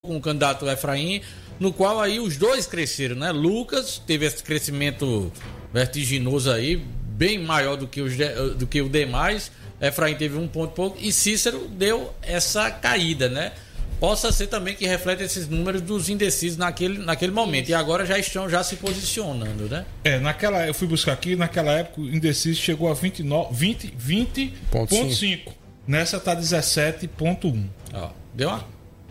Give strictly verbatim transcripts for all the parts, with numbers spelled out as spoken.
com o candidato Efraim, no qual aí os dois cresceram, né? Lucas teve esse crescimento vertiginoso aí, bem maior do que, os de, do que o demais. Efraim teve um ponto pouco e Cícero deu essa caída, né? Possa ser também que reflete esses números dos indecisos naquele, naquele momento. Isso. E agora já estão já se posicionando, né? É, naquela, eu fui buscar aqui, naquela época o indeciso chegou a vinte ponto cinco. Nessa está dezessete ponto um. Ó, deu uma...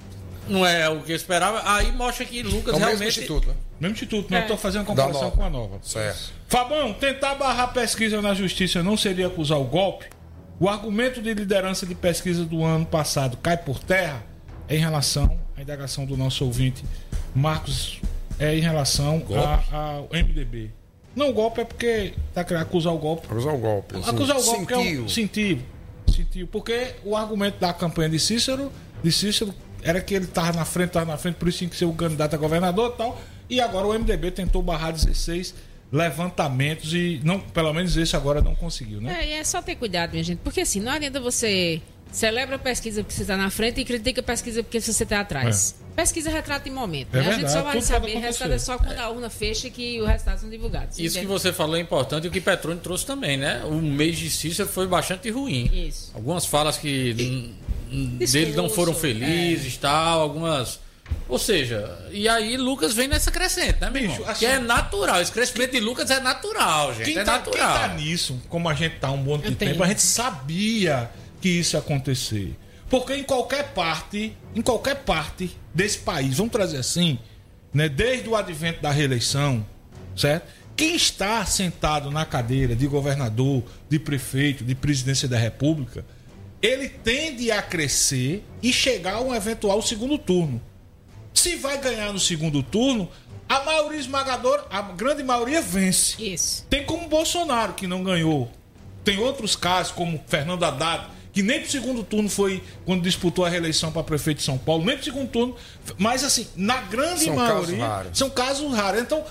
Não é o que eu esperava. Aí mostra que Lucas é o realmente... mesmo instituto, né? Mesmo instituto, é. Não estou fazendo comparação com a nova. Certo. Fabão, tentar barrar pesquisa na justiça não seria acusar o golpe? O argumento de liderança de pesquisa do ano passado cai por terra? É em relação à indagação do nosso ouvinte Marcos, é em relação ao M D B. Não, o golpe é porque tá querendo acusar o golpe. Acusar o golpe. Assim. Acusar o golpe sentiu. porque é um, sentiu. Sentiu. Porque o argumento da campanha de Cícero, de Cícero era que ele estava na frente, estava na frente, por isso tinha que ser o candidato a governador e tal. E agora o M D B tentou barrar dezesseis levantamentos e não, pelo menos esse agora não conseguiu, né? É, e é só ter cuidado, minha gente, porque assim, não adianta você celebra a pesquisa porque você está na frente e critica a pesquisa porque você está atrás. É. Pesquisa retrata em momento. É né? verdade, a gente só vai saber, o resultado é só quando é. a urna fecha que os resultados são divulgados. Isso entende? que você falou é importante e o que Petroni trouxe também, né? O mês de Cícero foi bastante ruim. Isso. Algumas falas que e... dele não foram felizes e é. tal, algumas... Ou seja, e aí Lucas vem nessa crescente, né, meu irmão? Assim, que é natural, esse crescimento de Lucas é natural, gente, quem é tá, natural. Quem tá nisso, como a gente tá um bom tempo, a gente sabia que isso ia acontecer. Porque em qualquer parte, em qualquer parte desse país, vamos trazer assim, né, desde o advento da reeleição, certo? Quem está sentado na cadeira de governador, de prefeito, de presidência da República, ele tende a crescer e chegar a um eventual segundo turno. Se vai ganhar no segundo turno, a maioria esmagadora, a grande maioria vence. Isso. Tem como Bolsonaro, que não ganhou. Tem outros casos, como Fernando Haddad, que nem pro segundo turno foi quando disputou a reeleição para prefeito de São Paulo, nem pro segundo turno. Mas, assim, na grande são maioria, casos raros. são casos raros. Então,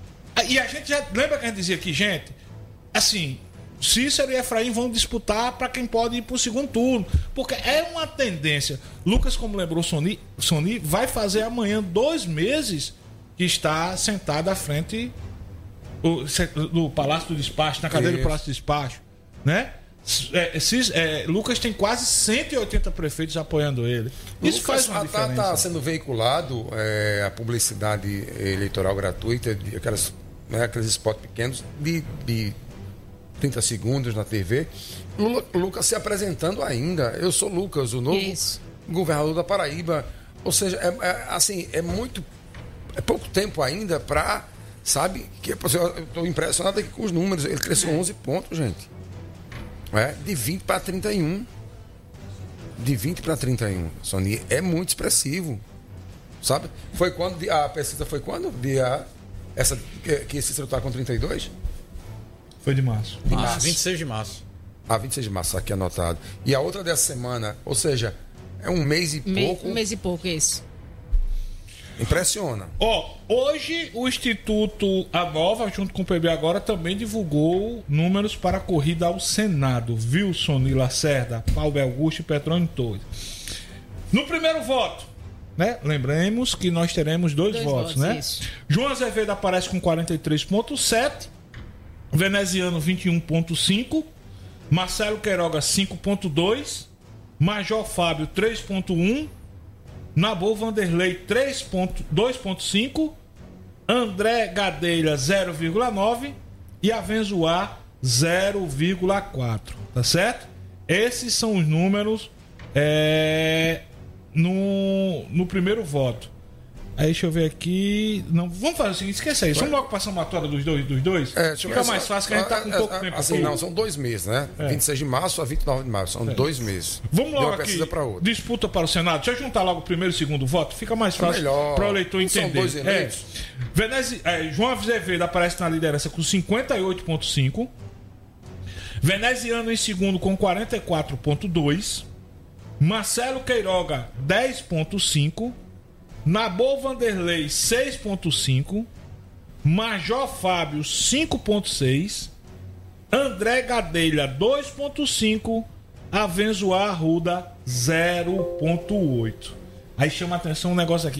e a gente já lembra que a gente dizia aqui, gente, assim, Cícero e Efraim vão disputar para quem pode ir para o segundo turno. Porque é uma tendência. Lucas, como lembrou Sony, Sony, vai fazer amanhã dois meses que está sentado à frente do Palácio do Despacho, na cadeira Isso. do Palácio do Despacho. Né? É, é, Lucas tem quase cento e oitenta prefeitos apoiando ele. Isso Lucas, faz uma diferença. Está sendo veiculado é, a publicidade eleitoral gratuita, de aquelas, né, aqueles spots pequenos de... de trinta segundos na T V, Lula, Lucas se apresentando ainda. Eu sou Lucas, o novo Isso. governador da Paraíba. Ou seja, é, é, assim, é muito... É pouco tempo ainda para, sabe, que eu estou impressionado aqui com os números. Ele cresceu onze pontos, gente. É, de vinte para trinta e um. De vinte para trinta e um, Sony. É muito expressivo. Sabe? Foi quando... A pesquisa foi quando? Dia, essa, que, que esse Cícero está com trinta e dois? Foi de março. De março. Ah, vinte e seis de março. Ah, vinte e seis de março, aqui anotado. E a outra dessa semana, ou seja, é um mês e Me, pouco. Um mês e pouco, isso. Impressiona. Ó, oh, hoje o Instituto Anova, junto com o P B Agora, também divulgou números para a corrida ao Senado. Wilson Lacerda, Paulo Augusto e Petroni Torres. No primeiro voto, né? Lembremos que nós teremos dois, dois votos, votos, né? Isso. João Azevedo aparece com quarenta e três vírgula sete. Veneziano vinte e um vírgula cinco, Marcelo Queiroga cinco vírgula dois, Major Fábio três vírgula um, Nabor Vanderlei dois vírgula cinco, André Gadelha zero vírgula nove e Avenzoar zero vírgula quatro, tá certo? Esses são os números é, no, no primeiro voto. Aí deixa eu ver aqui. Não, vamos fazer o seguinte, esquece isso. Vamos logo passar uma toada dos dois, dos dois? É, Fica mais fácil que a gente tá com é, pouco é, tempo. Assim, aqui. não, são dois meses, né? É. vinte e seis de março a vinte e nove de março. São é. dois meses. Vamos logo aqui. Precisa para outra. Disputa para o Senado. Deixa eu juntar logo o primeiro e o segundo voto. Fica mais fácil para o eleitor entender. São dois eleitos. É. Venezi... É, João Azevedo aparece na liderança com cinquenta e oito vírgula cinco. Veneziano em segundo com quarenta e quatro vírgula dois. Marcelo Queiroga dez vírgula cinco. Nabor Vanderlei seis vírgula cinco, Major Fábio cinco vírgula seis, André Gadelha dois vírgula cinco, Avenzoar Arruda zero vírgula oito. Aí chama a atenção um negócio aqui.